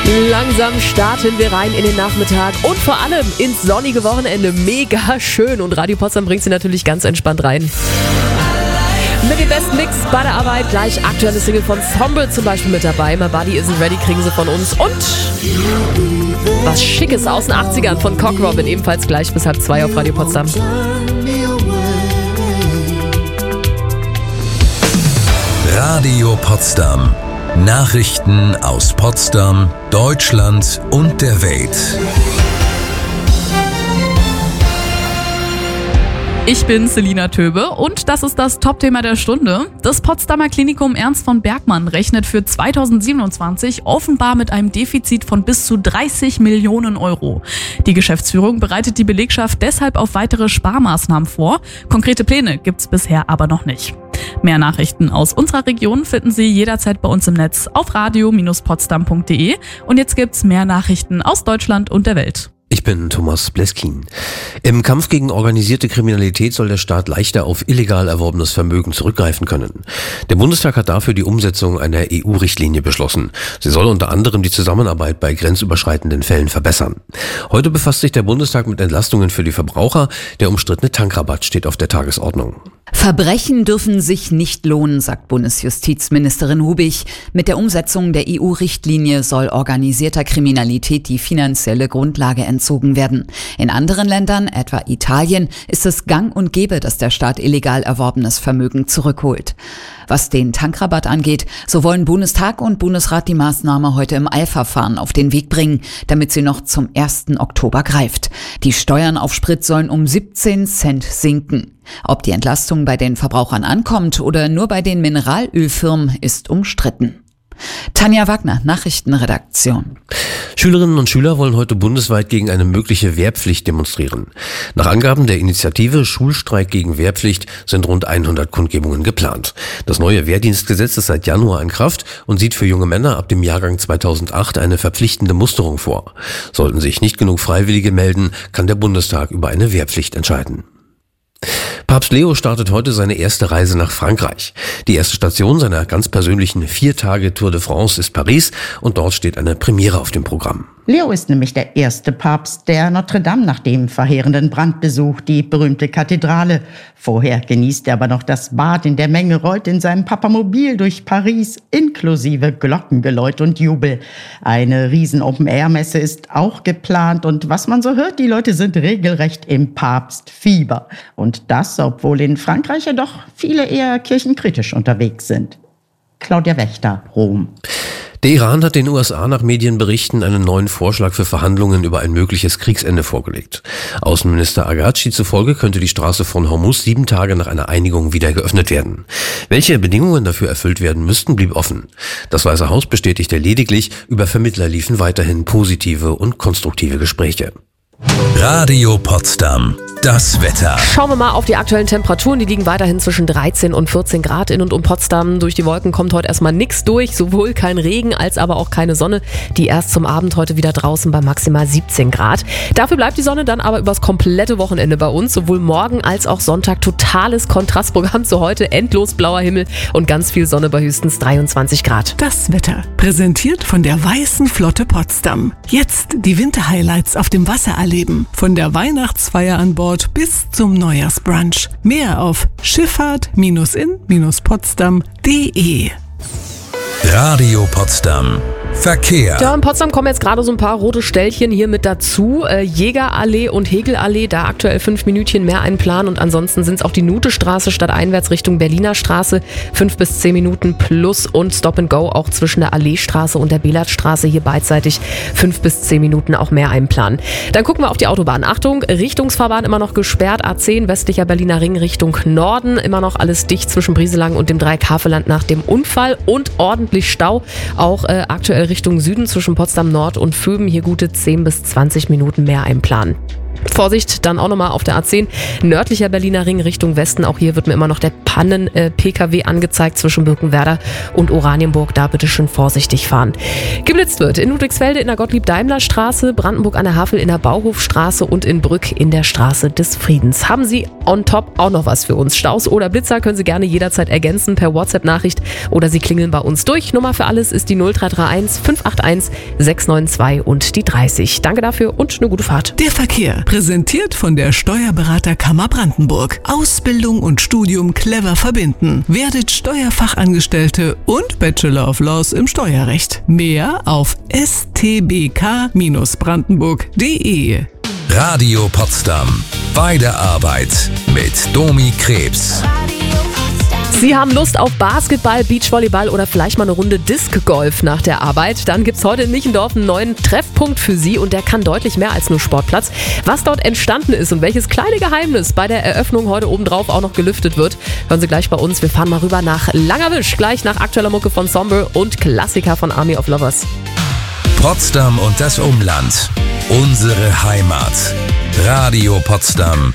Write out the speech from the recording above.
Langsam starten wir rein in den Nachmittag und vor allem ins sonnige Wochenende. Mega schön und Radio Potsdam bringt sie natürlich ganz entspannt rein. Mit dem besten Mix bei der Arbeit, gleich aktuelle Single von Sombre zum Beispiel mit dabei. My Body Isn't Ready kriegen sie von uns und was Schickes aus den 80ern von Cock Robin, ebenfalls gleich bis 1:30 auf Radio Potsdam. Radio Potsdam. Nachrichten aus Potsdam, Deutschland und der Welt. Ich bin Selina Töbe und das ist das Top-Thema der Stunde. Das Potsdamer Klinikum Ernst von Bergmann rechnet für 2027 offenbar mit einem Defizit von bis zu 30 Millionen Euro. Die Geschäftsführung bereitet die Belegschaft deshalb auf weitere Sparmaßnahmen vor. Konkrete Pläne gibt's bisher aber noch nicht. Mehr Nachrichten aus unserer Region finden Sie jederzeit bei uns im Netz auf radio-potsdam.de. Und jetzt gibt's mehr Nachrichten aus Deutschland und der Welt. Ich bin Thomas Bleskin. Im Kampf gegen organisierte Kriminalität soll der Staat leichter auf illegal erworbenes Vermögen zurückgreifen können. Der Bundestag hat dafür die Umsetzung einer EU-Richtlinie beschlossen. Sie soll unter anderem die Zusammenarbeit bei grenzüberschreitenden Fällen verbessern. Heute befasst sich der Bundestag mit Entlastungen für die Verbraucher. Der umstrittene Tankrabatt steht auf der Tagesordnung. Verbrechen dürfen sich nicht lohnen, sagt Bundesjustizministerin Hubig. Mit der Umsetzung der EU-Richtlinie soll organisierter Kriminalität die finanzielle Grundlage entzogen werden. In anderen Ländern, etwa Italien, ist es gang und gäbe, dass der Staat illegal erworbenes Vermögen zurückholt. Was den Tankrabatt angeht, so wollen Bundestag und Bundesrat die Maßnahme heute im Eilverfahren auf den Weg bringen, damit sie noch zum 1. Oktober greift. Die Steuern auf Sprit sollen um 17 Cent sinken. Ob die Entlastung bei den Verbrauchern ankommt oder nur bei den Mineralölfirmen, ist umstritten. Tanja Wagner, Nachrichtenredaktion. Schülerinnen und Schüler wollen heute bundesweit gegen eine mögliche Wehrpflicht demonstrieren. Nach Angaben der Initiative Schulstreik gegen Wehrpflicht sind rund 100 Kundgebungen geplant. Das neue Wehrdienstgesetz ist seit Januar in Kraft und sieht für junge Männer ab dem Jahrgang 2008 eine verpflichtende Musterung vor. Sollten sich nicht genug Freiwillige melden, kann der Bundestag über eine Wehrpflicht entscheiden. Papst Leo startet heute seine erste Reise nach Frankreich. Die erste Station seiner ganz persönlichen 4 Tage Tour de France ist Paris und dort steht eine Premiere auf dem Programm. Leo ist nämlich der erste Papst, der Notre Dame nach dem verheerenden Brand besucht, die berühmte Kathedrale. Vorher genießt er aber noch das Bad in der Menge, rollt in seinem Papamobil durch Paris, inklusive Glockengeläut und Jubel. Eine riesen Open-Air-Messe ist auch geplant und was man so hört, die Leute sind regelrecht im Papstfieber. Und das, obwohl in Frankreich ja doch viele eher kirchenkritisch unterwegs sind. Claudia Wächter, Rom. Der Iran hat den USA nach Medienberichten einen neuen Vorschlag für Verhandlungen über ein mögliches Kriegsende vorgelegt. Außenminister Agaci zufolge könnte die Straße von Hormuz 7 Tage nach einer Einigung wieder geöffnet werden. Welche Bedingungen dafür erfüllt werden müssten, blieb offen. Das Weiße Haus bestätigte lediglich, über Vermittler liefen weiterhin positive und konstruktive Gespräche. Radio Potsdam. Das Wetter. Schauen wir mal auf die aktuellen Temperaturen. Die liegen weiterhin zwischen 13 und 14 Grad in und um Potsdam. Durch die Wolken kommt heute erstmal nichts durch. Sowohl kein Regen als aber auch keine Sonne. Die erst zum Abend heute wieder draußen bei maximal 17 Grad. Dafür bleibt die Sonne dann aber übers komplette Wochenende bei uns. Sowohl morgen als auch Sonntag totales Kontrastprogramm zu heute. Endlos blauer Himmel und ganz viel Sonne bei höchstens 23 Grad. Das Wetter. Präsentiert von der Weißen Flotte Potsdam. Jetzt die Winterhighlights auf dem Wasser erleben. Von der Weihnachtsfeier an Bord bis zum Neujahrsbrunch. Mehr auf schifffahrt-in-potsdam.de. Radio Potsdam. Verkehr. Ja, in Potsdam kommen jetzt gerade so ein paar rote Stellchen hier mit dazu. Jägerallee und Hegelallee, da aktuell 5 Minütchen mehr einplanen. Und ansonsten sind es auch die Nutestraße stadteinwärts Richtung Berliner Straße. 5 bis 10 Minuten plus und Stop and Go auch zwischen der Alleestraße und der Belatstraße hier beidseitig 5 bis 10 Minuten auch mehr einplanen. Dann gucken wir auf die Autobahn. Achtung, Richtungsfahrbahn immer noch gesperrt. A10 westlicher Berliner Ring Richtung Norden. Immer noch alles dicht zwischen Brieselang und dem Dreieck-Havelland nach dem Unfall und ordentlich Stau. Auch aktuell Richtung Süden zwischen Potsdam Nord und Vöben hier gute 10 bis 20 Minuten mehr einplanen. Vorsicht, dann auch nochmal auf der A10, nördlicher Berliner Ring Richtung Westen. Auch hier wird mir immer noch der Pannen-PKW angezeigt zwischen Birkenwerder und Oranienburg. Da bitte schön vorsichtig fahren. Geblitzt wird in Ludwigsfelde in der Gottlieb-Daimler-Straße, Brandenburg an der Havel in der Bauhofstraße und in Brück in der Straße des Friedens. Haben Sie on top auch noch was für uns? Staus oder Blitzer können Sie gerne jederzeit ergänzen per WhatsApp-Nachricht oder Sie klingeln bei uns durch. Nummer für alles ist die 0331 581 692 und die 30. Danke dafür und eine gute Fahrt. Der Verkehr, präsentiert von der Steuerberaterkammer Brandenburg. Ausbildung und Studium clever verbinden. Werdet Steuerfachangestellte und Bachelor of Laws im Steuerrecht. Mehr auf stbk-brandenburg.de. Radio Potsdam. Bei der Arbeit mit Domi Krebs. Sie haben Lust auf Basketball, Beachvolleyball oder vielleicht mal eine Runde Disc-Golf nach der Arbeit? Dann gibt's heute in Michendorf einen neuen Treffpunkt für Sie und der kann deutlich mehr als nur Sportplatz. Was dort entstanden ist und welches kleine Geheimnis bei der Eröffnung heute obendrauf auch noch gelüftet wird, hören Sie gleich bei uns. Wir fahren mal rüber nach Langerwisch, gleich nach aktueller Mucke von Sombre und Klassiker von Army of Lovers. Potsdam und das Umland. Unsere Heimat. Radio Potsdam.